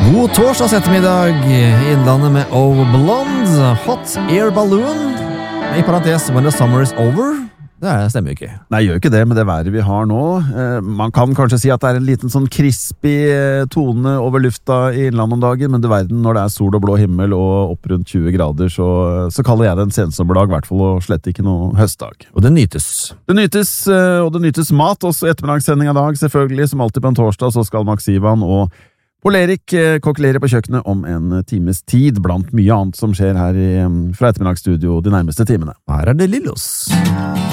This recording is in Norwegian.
God torsdags ettermiddag, Innlandet med Oh Blonde, Hot Air Balloon, i parentes, When the Summer is Over. Det stemmer jo ikke. Nei, gjør ikke det med det været vi har nå. Man kan kanskje si at det en liten sånn crispy tone over lufta i Innlandet om dagen, men du verden, når det sol og blå himmel og opp rundt 20 grader, så kaller jeg det en sensommerdag, i hvert fall, og slett ikke noe høstdag. Og det nytes. Det nytes, og det nytes mat, også ettermiddagssending av dag, selvfølgelig, som alltid på en torsdag, så skal Max Ivan og Pål Erik kokkelere på kjøkkenet om en times tid, blant mye annet som skjer her fra ettermiddagsstudio de nærmeste timene. Her det Lillos.